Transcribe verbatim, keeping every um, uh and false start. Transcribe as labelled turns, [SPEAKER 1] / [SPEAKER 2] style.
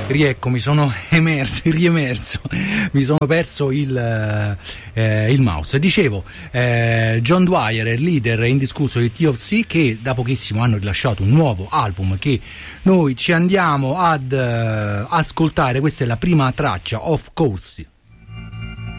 [SPEAKER 1] Riecco, mi sono emerso, riemerso, mi sono perso il, eh, il mouse. Dicevo, eh, John Dwyer è il leader indiscusso di T O C, che da pochissimo hanno rilasciato un nuovo album che noi ci andiamo ad uh, ascoltare. Questa è la prima traccia, Of Course.